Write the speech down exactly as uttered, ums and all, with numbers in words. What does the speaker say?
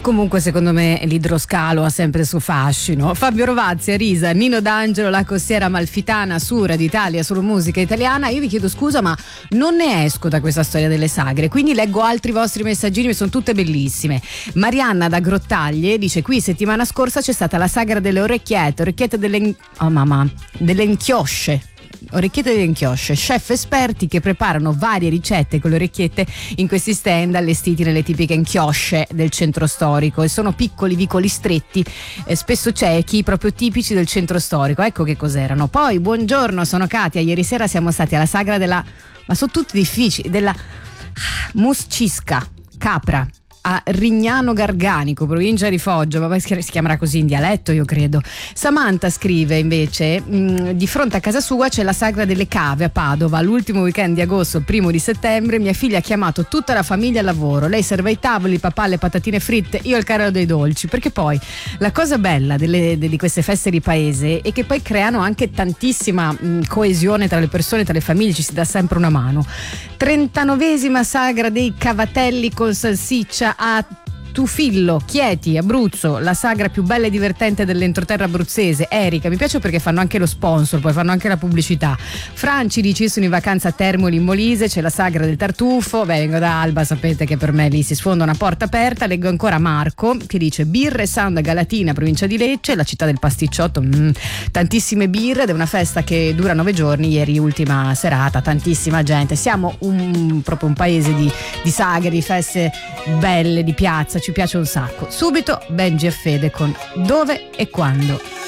comunque secondo me l'idroscalo ha sempre il suo fascino. Fabio Rovazzi, Arisa, Nino D'Angelo, La Costiera Amalfitana su Radio Italia, solo musica italiana. Io vi chiedo scusa, ma non ne esco da questa storia delle sagre, quindi leggo altri vostri messaggini, sono tutte bellissime. Marianna da Grottaglie dice: qui settimana scorsa c'è stata la sagra delle orecchiette, orecchiette delle oh mamma, delle inchiosce. Orecchiette delle inchiosce, chef esperti che preparano varie ricette con le orecchiette in questi stand allestiti nelle tipiche inchiosce del centro storico, e sono piccoli vicoli stretti, eh, spesso ciechi, proprio tipici del centro storico. Ecco che cos'erano. Poi buongiorno, sono Katia, ieri sera siamo stati alla sagra della, ma sono tutti difficili, della Muscisca capra a Rignano Garganico, provincia di Foggia, ma si chiamerà così in dialetto, io credo. Samantha scrive invece: mh, di fronte a casa sua c'è la sagra delle cave a Padova. L'ultimo weekend di agosto, il primo di settembre, mia figlia ha chiamato tutta la famiglia al lavoro. Lei serve i tavoli, papà le patatine fritte, io il carrello dei dolci. Perché poi la cosa bella delle, de, di queste feste di paese è che poi creano anche tantissima mh, coesione tra le persone, tra le famiglie, ci si dà sempre una mano. trentanovesima sagra dei cavatelli con salsiccia a Tufillo, Chieti, Abruzzo, la sagra più bella e divertente dell'entroterra abruzzese. Erika, mi piace perché fanno anche lo sponsor, poi fanno anche la pubblicità. Franci dice: io sono in vacanza a Termoli in Molise, c'è la sagra del tartufo. Beh, vengo da Alba, sapete che per me lì si sfonda una porta aperta. Leggo ancora Marco che dice: birre Sound a Galatina, provincia di Lecce, la città del pasticciotto, mm, tantissime birre ed è una festa che dura nove giorni. Ieri ultima serata, tantissima gente. Siamo un, proprio un paese di, di sagre, di feste belle, di piazza, ci piace un sacco. Subito Benji e Fede con Dove e Quando.